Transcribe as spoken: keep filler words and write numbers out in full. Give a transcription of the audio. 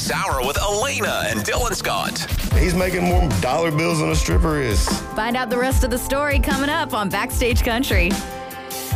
this hour with Elena and Dylan Scott. He's making more dollar bills than a stripper is. Find out the rest of the story coming up on Backstage Country.